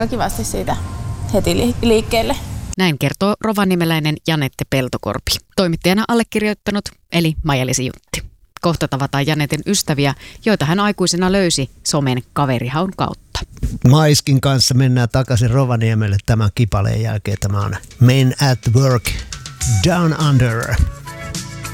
Kivasti siitä heti liikkeelle. Näin kertoo rovaniemeläinen Janette Peltokorpi. Toimittajana allekirjoittanut eli Maija-Liisi Juntti. Kohta tavataan Janetten ystäviä, joita hän aikuisena löysi somen kaverihaun kautta. Maiskin kanssa mennään takaisin Rovaniemelle tämän kipaleen jälkeen. Tämä on Men at Work Down Under.